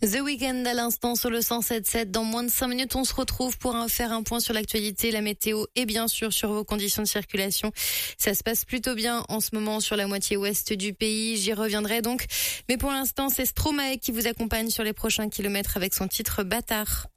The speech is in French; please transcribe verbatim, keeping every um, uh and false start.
The Weeknd à l'instant sur le cent sept sept. Dans moins de cinq minutes, on se retrouve pour un, faire un point sur l'actualité, la météo et bien sûr sur vos conditions de circulation. Ça se passe plutôt bien en ce moment sur la moitié ouest du pays. J'y reviendrai donc. Mais pour l'instant, c'est Stromae qui vous accompagne sur les prochains kilomètres avec son titre Bâtard.